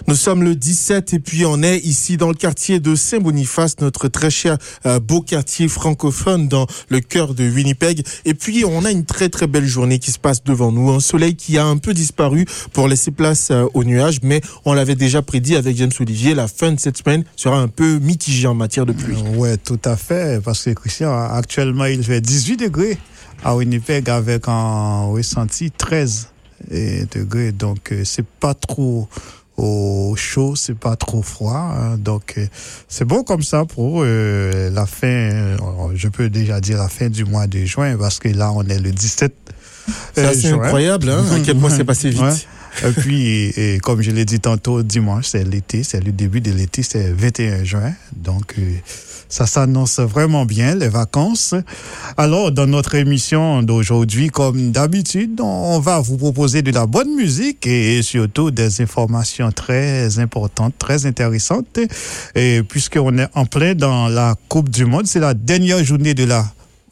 Nous sommes le 17 et puis on est ici dans le quartier de Saint-Boniface, notre très cher beau quartier francophone dans le cœur de Winnipeg. Et puis on a une très très belle journée qui se passe devant nous. Un soleil qui a un peu disparu pour laisser place aux nuages, mais on l'avait déjà prédit avec James Olivier, la fin de cette semaine sera un peu mitigée en matière de pluie. Ouais, tout à fait, parce que Christian, actuellement il fait 18 degrés à Winnipeg avec un ressenti 13 degrés, donc c'est pas trop chaud, c'est pas trop froid, hein, donc c'est bon comme ça pour la fin, je peux déjà dire la fin du mois de juin, parce que là on est le 17 c'est assez juin. Incroyable, hein, à quel point c'est passé vite. Ouais. Et puis, comme je l'ai dit tantôt, dimanche, c'est l'été, c'est le début de l'été, c'est 21 juin. Donc, ça s'annonce vraiment bien, les vacances. Alors, dans notre émission d'aujourd'hui, comme d'habitude, on va vous proposer de la bonne musique et surtout des informations très importantes, très intéressantes. Et puisqu'on est en plein dans la Coupe du Monde, c'est la dernière journée de la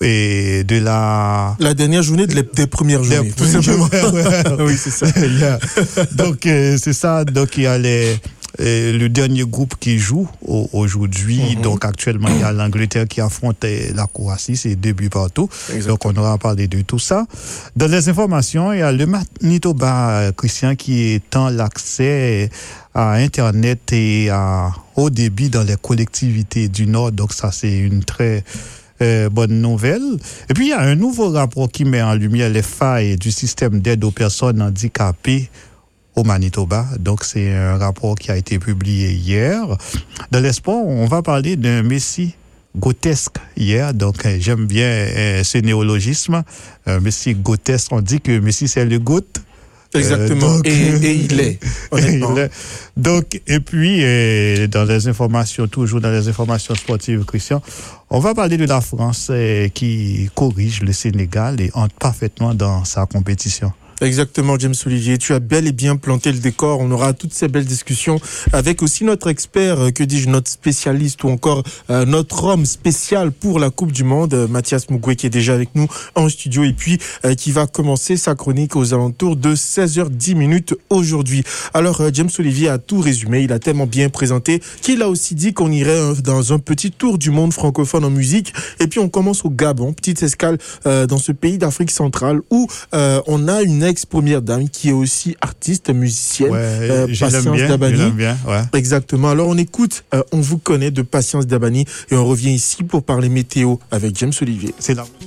dernière journée des premières journées, tout simplement. Oui, c'est ça. Yeah. Donc, c'est ça. Donc, il y a le dernier groupe qui joue aujourd'hui. Mm-hmm. Donc, actuellement, il y a l'Angleterre qui affronte la Croatie. C'est 2 buts partout. Exactement. Donc, on aura parlé de tout ça. Dans les informations, il y a le Manitoba, Christian, qui étend l'accès à Internet et à haut débit dans les collectivités du Nord. Donc, ça, c'est une très bonne nouvelle. Et puis, il y a un nouveau rapport qui met en lumière les failles du système d'aide aux personnes handicapées au Manitoba. Donc, c'est un rapport qui a été publié hier. Dans les sports, on va parler d'un Messi grotesque hier. Donc, j'aime bien ce néologisme. Messi grotesque, on dit que Messi, c'est le GOAT. Exactement. Donc, et il est, honnêtement. Donc, et puis, dans les informations, toujours dans les informations sportives, Christian, on va parler de la France qui corrige le Sénégal et entre parfaitement dans sa compétition. Exactement, James Olivier. Tu as bel et bien planté le décor. On aura toutes ces belles discussions avec aussi notre expert, notre spécialiste ou encore notre homme spécial pour la Coupe du Monde, Mathias Mougoué, qui est déjà avec nous en studio et puis qui va commencer sa chronique aux alentours de 16h10 aujourd'hui. Alors, James Olivier a tout résumé. Il a tellement bien présenté qu'il a aussi dit qu'on irait dans un petit tour du monde francophone en musique. Et puis, on commence au Gabon, petite escale dans ce pays d'Afrique centrale où on a une ex-première dame qui est aussi artiste, musicienne, Patience Dabani. Je l'aime bien, ouais. Exactement. Alors on écoute On vous connaît de Patience Dabani et on revient ici pour parler météo avec James Olivier. C'est là.